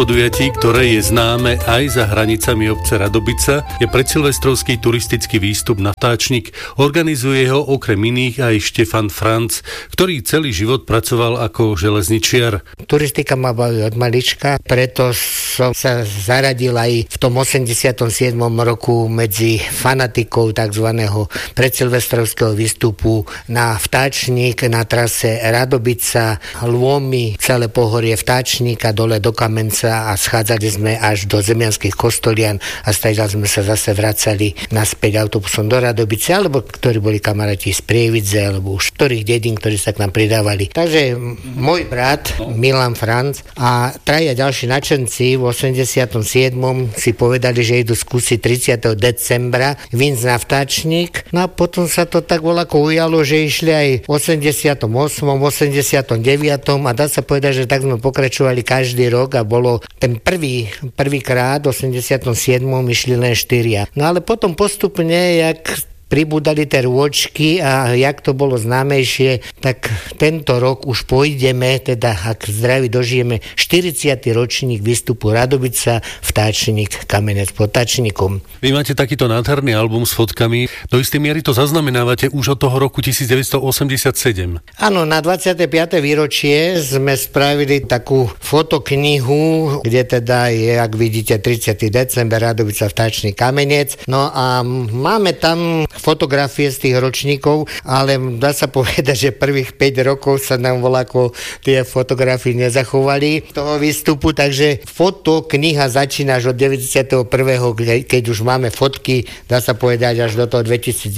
Podujatí, ktoré je známe aj za hranicami obce Radobica, je predsilvestrovský turistický výstup na Vtáčnik. Organizuje ho okrem iných aj Štefan Franc, ktorý celý život pracoval ako železničiar. Turistika ma baví od malička, preto som sa zaradil aj v tom 87. roku medzi fanatikov tzv. Predsilvestrovského výstupu na Vtáčnik na trase Radobica, Lômy, celé pohorie Vtáčnik a dole do Kamenca a schádzali sme až do Zemianských Kostolian a stáďal sme sa zase vracali naspäť autobusom do Radobice, alebo ktorí boli kamaráti z Prievidze, alebo už ktorých dedín, ktorí sa k nám pridávali. Takže môj brat Milan Franc a traja ďalší nadšenci v 87. si povedali, že idú skúsiť 30. decembra Vinc na Vtáčnik. No a potom sa to tak voľako ujalo, že išli aj v 88., 89. a dá sa povedať, že tak sme pokračovali každý rok a bolo ten prvýkrát v 87. išli len 4. No ale potom postupne, jak pribúdali tie rôčky a jak to bolo známejšie, tak tento rok už pôjdeme, teda ak zdraví dožijeme, 40. ročník výstupu Radobica, Vtáčnik, Kamenec pod Vtáčnikom. Vy máte takýto nádherný album s fotkami. Do istej miery to zaznamenávate už od toho roku 1987. Áno, na 25. výročie sme spravili takú fotoknihu, kde teda je, ak vidíte, 30. december, Radobica, Vtáčnik, Kamenec. No a máme tam fotografie z tých ročníkov, ale dá sa povedať, že prvých 5 rokov sa nám voľako tie fotografie nezachovali toho výstupu, takže fotokniha začína až od 91. keď už máme fotky, dá sa povedať až do toho 2011.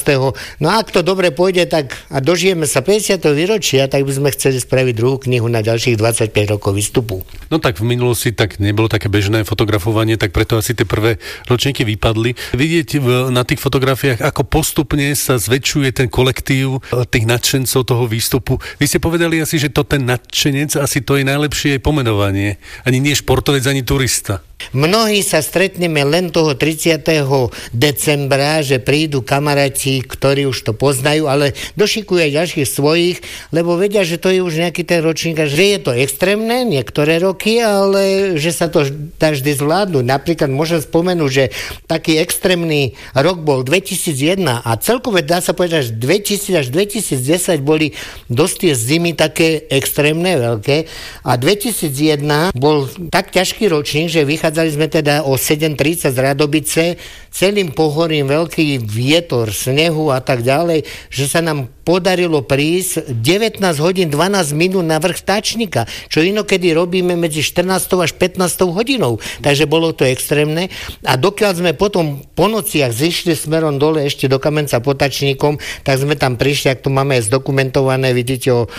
No a ak to dobre pôjde, tak a dožijeme sa 50. výročia, tak by sme chceli spraviť druhú knihu na ďalších 25 rokov výstupu. No tak v minulosti tak nebolo také bežné fotografovanie, tak preto asi tie prvé ročníky vypadli. Vidieť na tých fotografiách, ako postupne sa zväčšuje ten kolektív tých nadšencov toho výstupu. Vy ste povedali asi, že to ten nadšenec, asi to je najlepšie pomenovanie. Ani nie športovec, ani turista. Mnohí sa stretneme len toho 30. decembra, že prídu kamaráti, ktorí už to poznajú, ale došikujú aj ďalších svojich, lebo vedia, že to je už nejaký ten ročník, že je to extrémne niektoré roky, ale že sa to dá vždy zvládnuť. Napríklad môžem spomenúť, že taký extrémny rok bol 2001 a celkové dá sa povedať, že 2000 až 2010 boli dosť tie zimy také extrémne, veľké a 2001 bol tak ťažký ročník, že vychádzali sme teda o 7:30 z Radobice, celým pohorím veľký vietor, snehu a tak ďalej, že sa nám podarilo prísť 19 hodín 12 minút na vrch Vtáčnika, čo inokedy robíme medzi 14 až 15 hodinou. Takže bolo to extrémne. A dokiaľ sme potom po nociach zišli smerom dole ešte do Kamenca pod Vtáčnikom, tak sme tam prišli, ak to máme zdokumentované, vidíte, o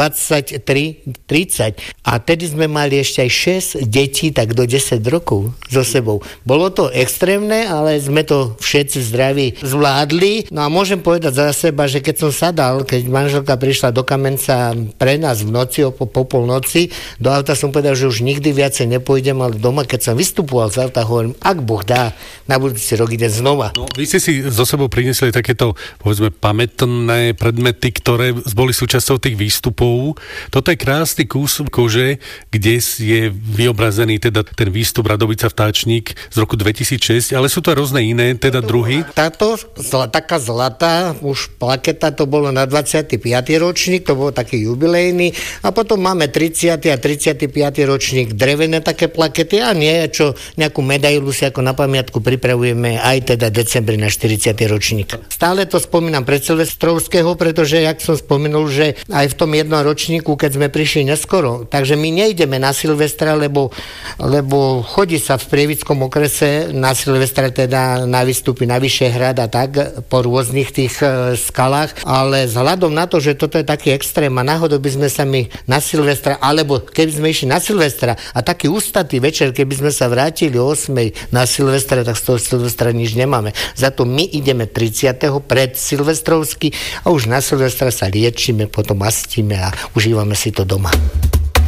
23:30. A tedy sme mali ešte aj 6 detí, tak do 10 rokov so sebou. Bolo to extrémne, ale sme to všetci zdraví zvládli. No a môžem povedať za seba, že keď som sadal, keď manželka prišla do Kamenca pre nás v noci, po polnoci, do auta som povedal, že už nikdy viacej nepôjdem, ale doma, keď som vystupoval z auta, hovorím, ak Boh dá, na budúci rok idem znova. No, vy ste si so sebou priniesli takéto, povedzme, pamätné predmety, ktoré boli súčasťou tých výstupov. Toto je krásny kus kože, kde je vyobrazený teda ten výstup Radobica Vtáčnik z roku 2006, ale sú to rôzne iné, teda druhy. Táto taká zlatá, už plaketa, to bolo na 25. ročník, to bol taký jubilejný a potom máme 30. a 35. ročník drevené také plakety a nejakú medailu si ako na pamiatku pripravujeme aj teda decembri na 40. ročník. Stále to spomínam predsilvestrovského, pretože jak som spomenul, že aj v tom jednom ročníku, keď sme prišli neskoro, takže my nejdeme na Silvestra, lebo chodí sa v Prievickom okrese na Silvestra teda na výstupy na Vyšehrad a tak po rôznych tých skalách, ale vzhľadom na to, že toto je taký extrém a náhodou by sme sa my na Silvestra, alebo keby sme išli na Silvestra a taký ústatý večer, keby sme sa vrátili o 8 na Silvestra, tak z toho Silvestra nič nemáme. Za to my ideme 30. pred Silvestrovsky a už na Silvestra sa liečíme, potom mastíme a užívame si to doma.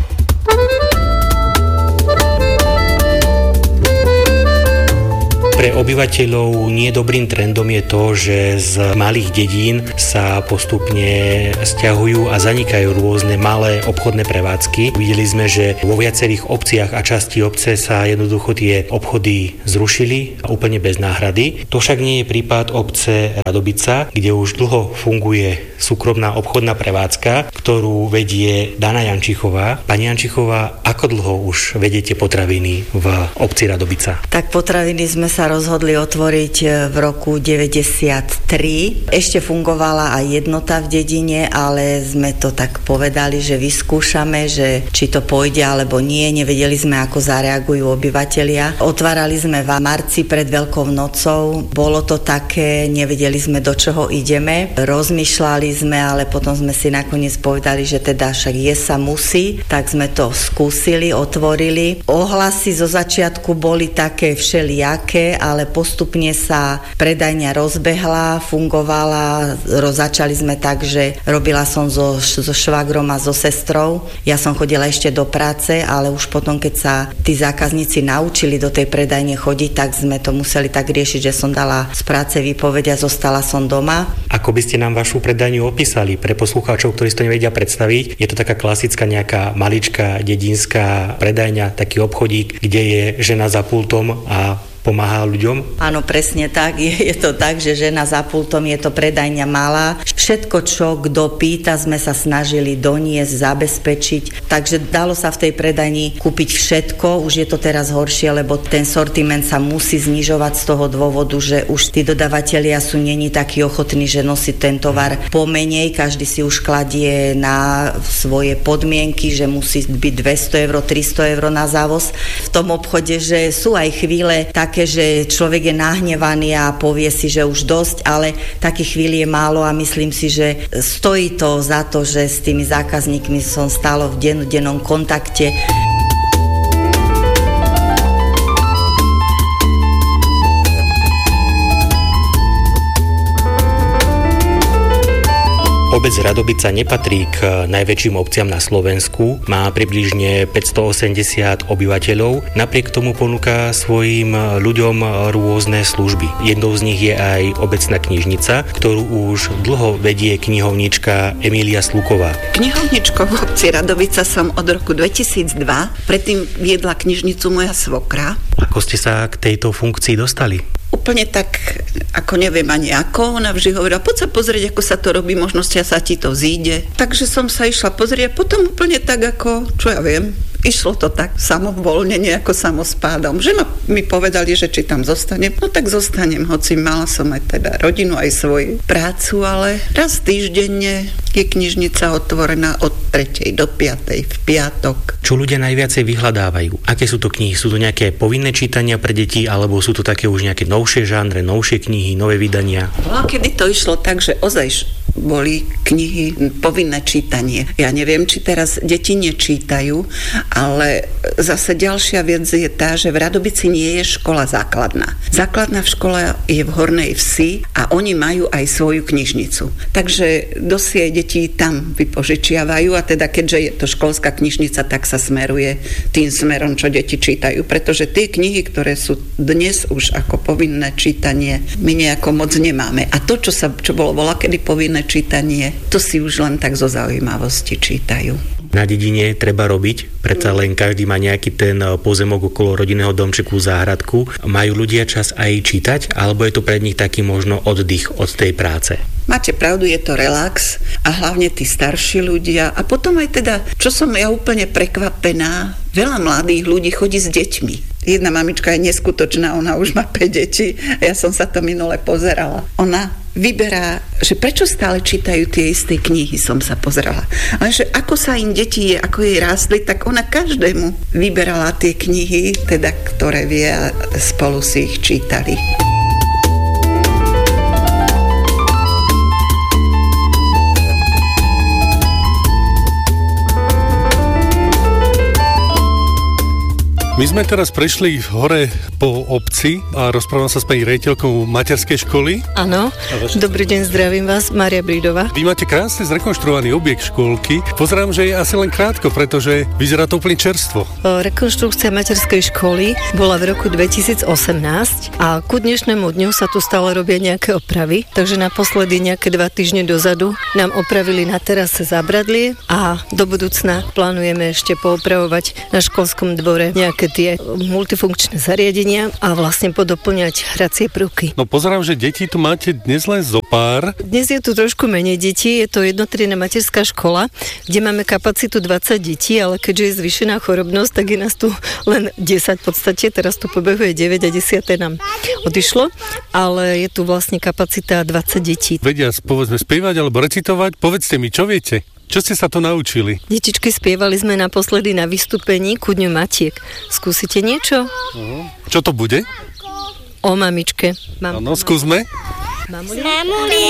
Pre obyvateľov nie dobrým trendom je to, že z malých dedín sa postupne sťahujú a zanikajú rôzne malé obchodné prevádzky. Videli sme, že vo viacerých obciach a časti obce sa jednoducho tie obchody zrušili a úplne bez náhrady. To však nie je prípad obce Radobica, kde už dlho funguje súkromná obchodná prevádzka, ktorú vedie Dana Jančichová. Pani Jančichová, ako dlho už vedete potraviny v obci Radobica? Tak potraviny sme sa rozhodli otvoriť v roku 93. Ešte fungovala aj jednota v dedine, ale sme to tak povedali, že vyskúšame, že či to pôjde alebo nie. Nevedeli sme, ako zareagujú obyvatelia. Otvárali sme v marci pred Veľkou nocou. Bolo to také, nevedeli sme, do čoho ideme. Rozmýšľali sme, ale potom sme si nakoniec povedali, že teda však jesť sa musí. Tak sme to skúsili, otvorili. Ohlasy zo začiatku boli také všelijaké, ale postupne sa predajňa rozbehla, fungovala. Začali sme tak, že robila som so švagrom a so sestrou. Ja som chodila ešte do práce, ale už potom, keď sa tí zákazníci naučili do tej predajne chodiť, tak sme to museli tak riešiť, že som dala z práce výpoveď a zostala som doma. Ako by ste nám vašu predajňu opísali pre poslucháčov, ktorí si to nevedia predstaviť? Je to taká klasická nejaká maličká dedinská predajňa, taký obchodík, kde je žena za pultom a pomáha ľuďom? Áno, presne tak. Je to tak, že žena za pultom, je to predajňa malá. Všetko, čo kto pýta, sme sa snažili doniesť, zabezpečiť. Takže dalo sa v tej predajni kúpiť všetko. Už je to teraz horšie, lebo ten sortiment sa musí znižovať z toho dôvodu, že už tí dodavatelia sú neni takí ochotní, že nosiť ten tovar pomenej. Každý si už kladie na svoje podmienky, že musí byť 200 eur, 300 eur na závoz. V tom obchode, že sú aj chvíle také, že človek je nahnevaný a povie si, že už dosť, ale takých chvíľ je málo a myslím si, že stojí to za to, že s tými zákazníkmi som stále v dennom kontakte. Obec Radobica nepatrí k najväčším obciam na Slovensku, má približne 580 obyvateľov, napriek tomu ponúka svojim ľuďom rôzne služby. Jednou z nich je aj obecná knižnica, ktorú už dlho vedie knihovnička Emília Sluková. Knihovničkou v obci Radobica som od roku 2002, predtým viedla knižnicu moja svokra. Ako ste sa k tejto funkcii dostali? Úplne tak, ako neviem ani ako, ona vždy hovorila, poď sa pozrieť, ako sa to robí, možno sa ti to zíde. Takže som sa išla pozrieť a potom úplne tak, ako, čo ja viem, išlo to tak samovolne, nejako samospádom. Že mi povedali, že či tam zostanem, no tak zostanem, hoci mala som aj teda rodinu, aj svoju prácu, ale raz týždenne je knižnica otvorená od 3. do 5. v piatok. Čo ľudia najviacej vyhľadávajú? Aké sú to knihy? Sú to nejaké povinné čítania pre deti, alebo sú to také už nejaké novšie žánre, novšie knihy, nové vydania? Kedy to išlo tak, že ozaj boli knihy povinné čítanie. Ja neviem, či teraz deti nečítajú, ale zase ďalšia vec je tá, že v Radobici nie je škola základná. Základná škola je v Hornej Vsi a oni majú aj svoju knižnicu. Takže dosie deti tam vypožičiavajú a teda keďže je to školská knižnica, tak sa smeruje tým smerom, čo deti čítajú. Pretože tie knihy, ktoré sú dnes už ako povinné čítanie, my nejako moc nemáme. A to, čo bolo voľakedy povinné čítanie, to si už len tak zo zaujímavosti čítajú. Na dedine treba robiť, predsa len každý má nejaký ten pozemok okolo rodinného domčeku, záhradku. Majú ľudia čas aj čítať, alebo je to pre nich taký možno oddych od tej práce? Máte pravdu, je to relax a hlavne tí starší ľudia. A potom aj teda, čo som ja úplne prekvapená, veľa mladých ľudí chodí s deťmi. Jedna mamička je neskutočná, ona už má 5 detí a ja som sa to minule pozerala. Ona vyberá, že prečo stále čítajú tie isté knihy, som sa pozerala. Ale že ako sa im deti, ako jej rástli, tak ona každému vyberala tie knihy, teda ktoré vie a spolu si ich čítali. My sme teraz prešli hore po obci a rozprávam sa s pani riaditeľkou materskej školy. Áno, dobrý deň, zdravím vás, Mária Brídová. Vy máte krásne zrekonštruovaný objekt škôlky. Pozerám, že je asi len krátko, pretože vyzerá to úplne čerstvo. Rekonštrukcia materskej školy bola v roku 2018 a ku dnešnému dňu sa tu stále robia nejaké opravy, takže naposledy nejaké 2 týždne dozadu nám opravili na terase zábradlie a do budúcna plánujeme ešte poopravovať na školskom dvore nejaké tie multifunkčné zariadenia a vlastne podoplňať hracie prvky. No pozerám, že deti tu máte dnes len zo pár. Dnes je tu trošku menej detí, je to jednotriedna materská škola, kde máme kapacitu 20 detí, ale keďže je zvýšená chorobnosť, tak je nás tu len 10 v podstate, teraz tu pobehuje 9 a 10 nám odišlo, ale je tu vlastne kapacita 20 detí. Vedia, povedzme, spievať alebo recitovať, povedzte mi, čo viete? Čo ste sa to naučili? Detičky, spievali sme naposledy na vystúpení ku Dňu matiek. Skúsite niečo? Čo to bude? O mamičke. Áno, skúsme. Mamuli.